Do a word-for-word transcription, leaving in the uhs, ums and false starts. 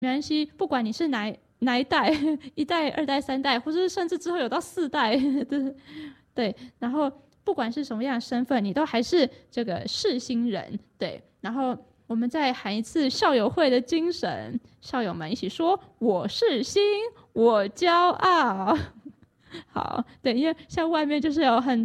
没关系，不管你是哪哪一代，一代、二代、三代，或者甚至之后有到四代，对对。然后不管是什么样的身份，你都还是这个世新人，对。然后我们再喊一次校友会的精神，校友们一起说：我是新，我骄傲。好，对，因为像外面就是有很